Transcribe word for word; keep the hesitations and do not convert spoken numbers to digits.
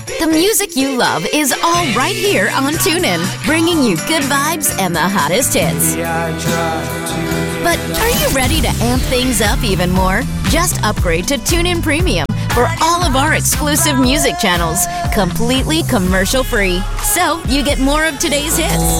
The music you love is all right here on TuneIn, bringing you good vibes and the hottest hits. But are you ready to amp things up even more? Just upgrade to TuneIn Premium for all of our exclusive music channels, completely commercial-free. So you get more of today's hits